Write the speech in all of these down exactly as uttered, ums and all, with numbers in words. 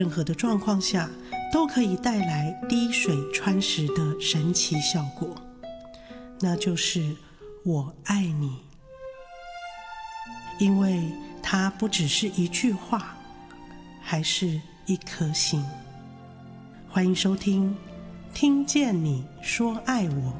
任何的状况下都可以带来滴水穿石的神奇效果，那就是我爱你。因为它不只是一句话，还是一颗心。欢迎收听听见你说爱我。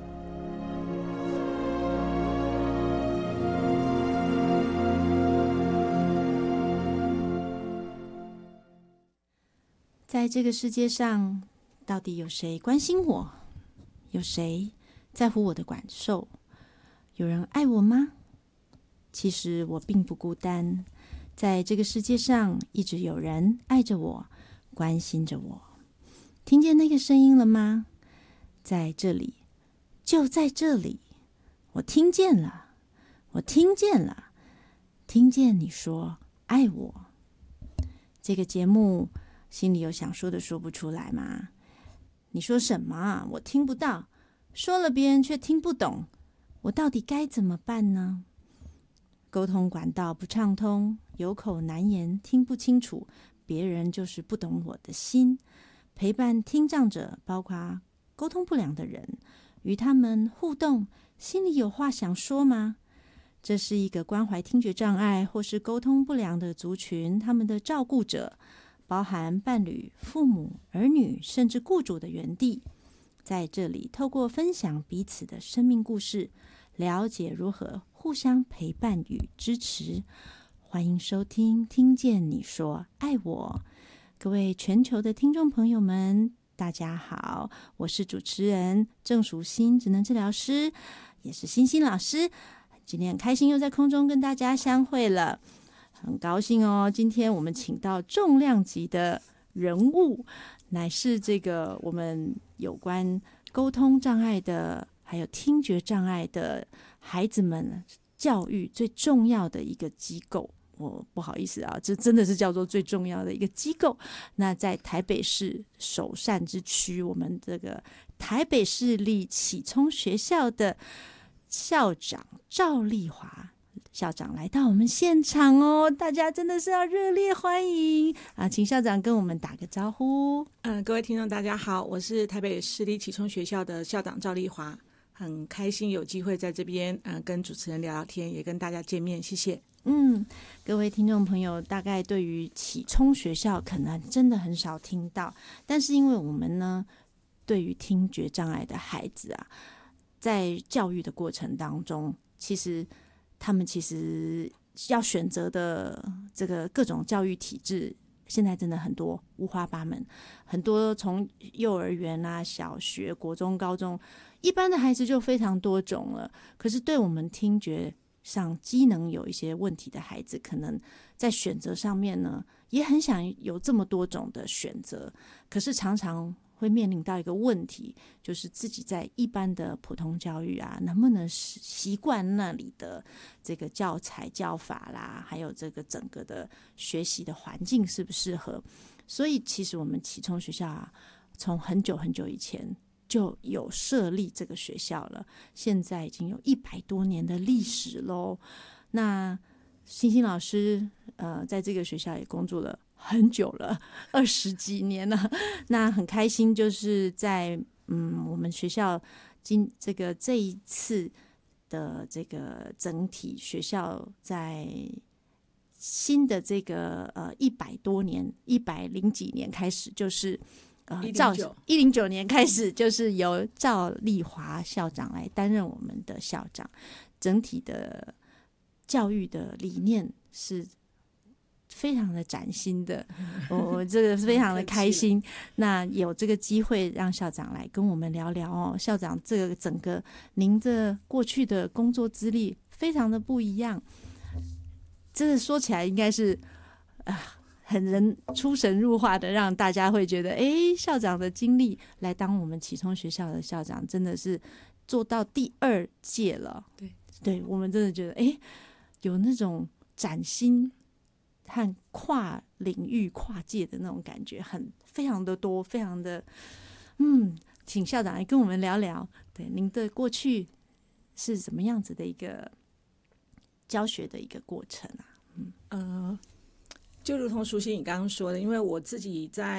在这个世界上，到底有谁关心我？有谁在乎我的感受？有人爱我吗？其实我并不孤单，在这个世界上，一直有人爱着我，关心着我。听见那个声音了吗？在这里，就在这里，我听见了，我听见了，听见你说爱我。这个节目心里有想说的说不出来吗？你说什么啊？我听不到，说了别人却听不懂，我到底该怎么办呢？沟通管道不畅通，有口难言，听不清楚，别人就是不懂我的心。陪伴听障者，包括沟通不良的人，与他们互动，心里有话想说吗？这是一个关怀听觉障碍或是沟通不良的族群，他们的照顾者，包含伴侣、父母、儿女，甚至雇主的园地。在这里，透过分享彼此的生命故事，了解如何互相陪伴与支持。欢迎收听听见你说爱我。各位全球的听众朋友们，大家好，我是主持人郑淑欣，职能治疗师，也是欣欣老师。今天很开心又在空中跟大家相会了，很高兴哦。今天我们请到重量级的人物，乃是这个我们有关沟通障碍的还有听觉障碍的孩子们教育最重要的一个机构。我不好意思啊，这真的是叫做最重要的一个机构。那在台北市首善之区，我们这个台北市立启聪学校的校长赵丽华校长来到我们现场哦，大家真的是要热烈欢迎啊！请校长跟我们打个招呼。 嗯、呃，各位听众大家好，我是台北市立启聪学校的校长赵丽华，很开心有机会在这边嗯、呃、跟主持人聊聊天，也跟大家见面，谢谢。 嗯，各位听众朋友，大概对于启聪学校可能真的很少听到，但是因为我们呢，对于听觉障碍的孩子啊，在教育的过程当中，其实他们其实要选择的这个各种教育体制，现在真的很多五花八门，很多从幼儿园啊、小学、国中、高中，一般的孩子就非常多种了。可是对我们听觉上机能有一些问题的孩子，可能在选择上面呢，也很想有这么多种的选择，可是常常会面临到一个问题，就是自己在一般的普通教育啊，能不能习惯那里的这个教材教法啦，还有这个整个的学习的环境适不适合。所以其实我们启聪学校啊，从很久很久以前就有设立这个学校了，现在已经有一百多年的历史喽。那欣欣老师呃，在这个学校也工作了很久了，二十几年了。那很开心，就是在嗯，我们学校今这个这一次的这个整体学校在新的这个呃一百多年、一百零几年开始，就是呃赵一零九年开始，就是由赵丽华校长来担任我们的校长，整体的教育的理念是非常的崭新的，我、哦、这个非常的开心。那有这个机会让校长来跟我们聊聊哦，校长这个整个您的过去的工作资历非常的不一样，这说起来应该是啊。很人出神入化的，让大家会觉得，哎，校长的经历来当我们启聪学校的校长，真的是做到第二届了。 对， 对我们真的觉得，哎，有那种崭新和跨领域、跨界的那种感觉，很非常的多，非常的，嗯，请校长来跟我们聊聊，对您的过去是怎么样子的一个教学的一个过程啊？嗯， 呃。就如同淑欣你刚刚说的，因为我自己在